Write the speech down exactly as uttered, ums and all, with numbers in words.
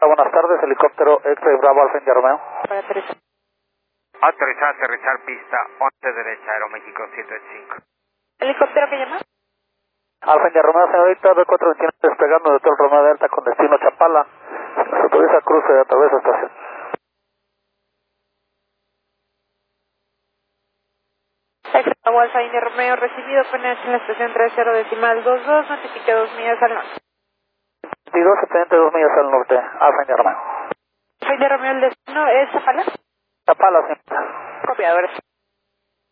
Buenas tardes, helicóptero X-Ray Bravo Alfa India Romeo. Para aterrizar. Autorizado a aterrizar pista once derecha, Aeroméxico siete cinco. ¿Helicóptero que llama? Alfa India Romeo, señorita, B cuatro veintinueve despegando de Hotel Romeo Delta con destino Chapala. Se autoriza cruce a través de estación. X-Ray Bravo Alfa India Romeo, recibido apenas en la estación tres cero decimal dos dos, notifique dos millas al norte. veintidós setenta y dos millas al norte, Alfa India Romeo. Alfa India Romeo, el destino es Zapala. Chapala, señorita. Copiadores.